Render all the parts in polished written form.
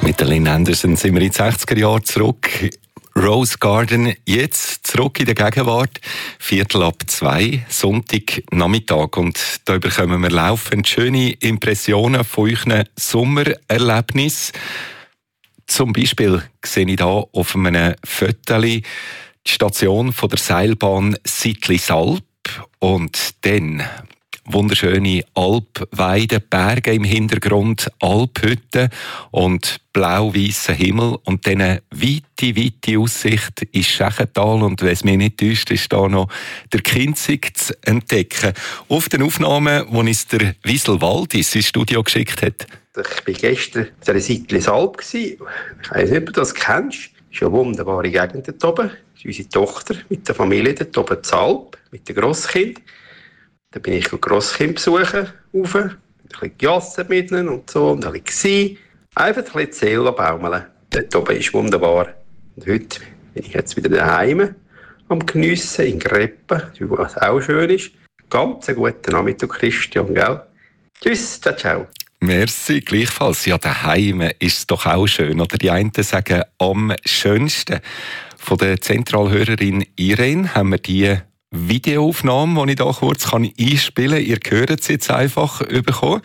Mit der Lynn Anderson sind wir in die 60er Jahre zurück. Rose Garden, jetzt zurück in der Gegenwart. 1:45, Sonntagnachmittag. Und da bekommen wir laufend schöne Impressionen von euren Sommererlebnissen. Zum Beispiel sehe ich hier auf einem Foto die Station von der Seilbahn Sittli-Salp und dann wunderschöne Alpweiden, Berge im Hintergrund, Alphütten und blau-weißer Himmel und dann eine weite Aussicht ins Schächental. Und wenn es mich nicht täuscht, ist da noch der Kinzig zu entdecken. Auf den Aufnahmen, die uns der Wiesel Waldis ins Studio geschickt hat. Ich war gestern in der Sittli-Salp. Ich weiss nicht, ob du das kennst. Es ist eine wunderbare Gegend dort oben. Das ist unsere Tochter mit der Familie dort oben in Salp, mit den Grosskind. Da bin ich Grosskind besuchen, rauf, ein bisschen gejasset mit ihnen und so, und ein bisschen gewesen. Einfach ein bisschen die Seele baumeln. Dort oben ist wunderbar. Und heute bin ich jetzt wieder daheim am Geniessen in Greppen, was auch schön ist. Ganz einen guten Nachmittag, Christian, gell? Tschüss, ciao. Merci, gleichfalls. Ja, daheim ist es doch auch schön. Oder die einen sagen, am schönsten. Von der Zentralhörerin Irene haben wir die Videoaufnahme, die ich hier kurz einspielen kann. Ihr hört sie jetzt einfach bekommen.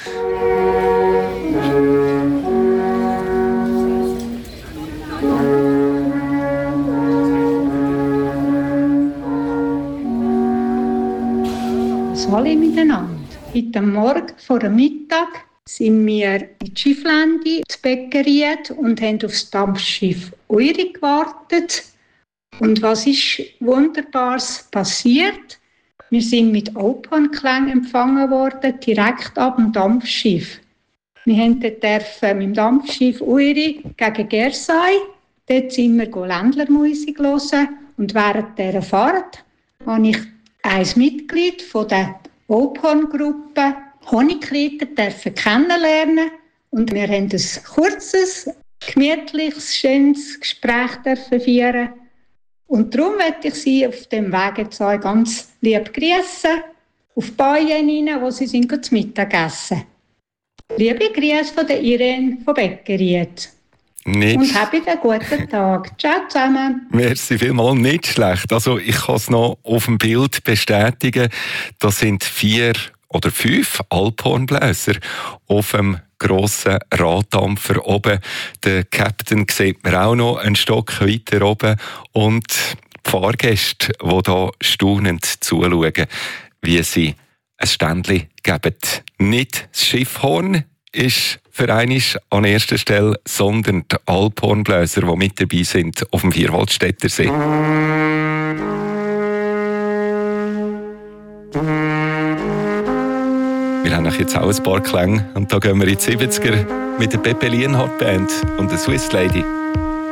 Hallo miteinander. Heute Morgen vor dem Mittag sind wir in Schifflände zu Beckeried und haben auf das Dampfschiff Uri gewartet. Und was ist Wunderbares passiert? Wir sind mit Alphornklängen empfangen worden, direkt ab dem Dampfschiff. Wir haben dort mit dem Dampfschiff Uri gegen Gersay. Dort sind wir Ländlermusik hören. Und während dieser Fahrt habe ich ein Mitglied von der Alphorn-Gruppe Honigreiter kennenlernen. Und wir haben ein kurzes, gemütliches, schönes Gespräch führen. Und darum möchte ich Sie auf dem Weg jetzt ganz lieb grüßen, auf die Bayern hinein, wo Sie sind zu Mittag essen. Liebe Grüße von der Irene von Beckeried. Und habt einen guten Tag. Ciao zusammen. Merci vielmals, nicht schlecht. Also ich kann es noch auf dem Bild bestätigen. Das sind 4 oder 5 Alphornbläser auf dem grossen Raddampfer oben. Der Captain sieht man auch noch einen Stock weiter oben. Und die Fahrgäste, die hier staunend zuschauen, wie sie ein Ständchen geben. Nicht das Schiffhorn ist für einmal an erster Stelle, sondern die Alphornbläser, die mit dabei sind auf dem Vierwaldstätter See. Wir haben jetzt auch ein paar Klänge und da gehen wir in die 70er mit der Pepe Lienhardt Band und der Swiss Lady.